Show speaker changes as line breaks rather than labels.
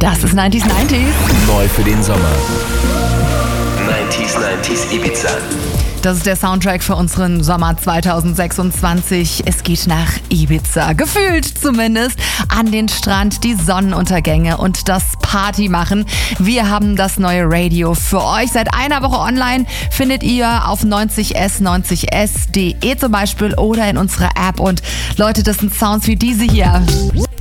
Das ist 90s
Neu für den Sommer. 90s Ibiza.
Das ist der Soundtrack für unseren Sommer 2026. Es geht nach Ibiza, gefühlt zumindest, an den Strand, die Sonnenuntergänge und das Party machen. Wir haben das neue Radio für euch. Seit einer Woche online findet ihr auf 90s90s.de zum Beispiel oder in unserer App. Und Leute, das sind Sounds wie diese hier.